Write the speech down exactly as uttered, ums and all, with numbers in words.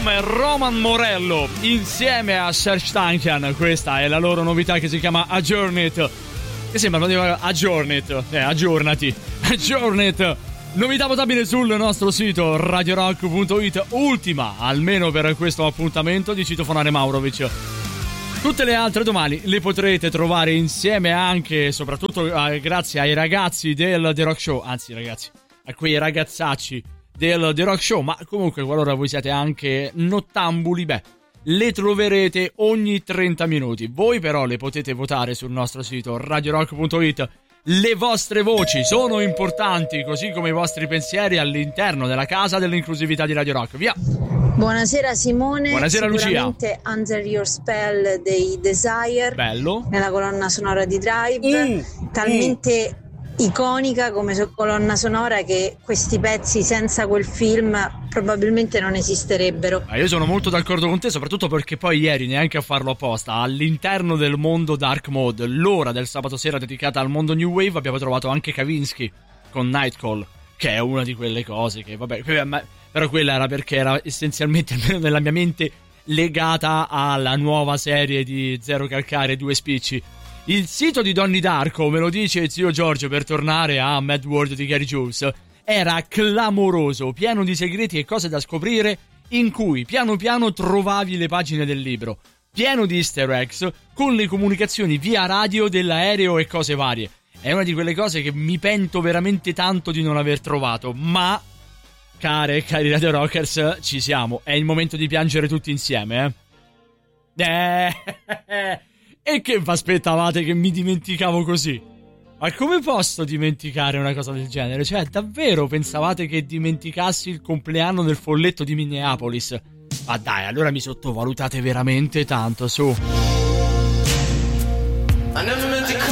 nome Roman Morello insieme a Serj Tankian. Questa è la loro novità che si chiama Aggiornit, che sembra non dire Aggiornit, eh, aggiornati, Aggiornit. Novità votabile sul nostro sito radio rock punto it, ultima almeno per questo appuntamento di Citofonare Maurovic. Tutte le altre domani le potrete trovare insieme anche e soprattutto eh, grazie ai ragazzi del The Rock Show, anzi ragazzi, a quei ragazzacci del The Rock Show, ma comunque qualora voi siete anche nottambuli, beh, le troverete ogni trenta minuti. Voi però le potete votare sul nostro sito radio rock punto it. Le vostre voci sono importanti, così come i vostri pensieri all'interno della casa dell'inclusività di Radio Rock. Via! Buonasera Simone. Buonasera Lucia. Sicuramente Under Your Spell dei Desire. Bello. Nella colonna sonora di Drive. Mm. Talmente mm. iconica come so- colonna sonora che questi pezzi senza quel film probabilmente non esisterebbero. Ma io sono molto d'accordo con te, soprattutto perché poi ieri, neanche a farlo apposta, all'interno del mondo Dark Mode, l'ora del sabato sera dedicata al mondo New Wave, abbiamo trovato anche Kavinsky con Nightcall, che è una di quelle cose che vabbè, però quella era perché era essenzialmente, almeno nella mia mente, legata alla nuova serie di Zero Calcare e Due Spicci. Il sito di Donnie Darko, me lo dice zio Giorgio per tornare a Mad World di Gary Jules, era clamoroso, pieno di segreti e cose da scoprire, in cui piano piano trovavi le pagine del libro, pieno di easter eggs, con le comunicazioni via radio dell'aereo e cose varie. È una di quelle cose che mi pento veramente tanto di non aver trovato, ma, care e cari Radio Rockers, ci siamo, è il momento di piangere tutti insieme, eh? Eh... E che vi aspettavate che mi dimenticavo così? Ma come posso dimenticare una cosa del genere? Cioè, davvero pensavate che dimenticassi il compleanno del folletto di Minneapolis? Ma dai, allora mi sottovalutate veramente tanto, su.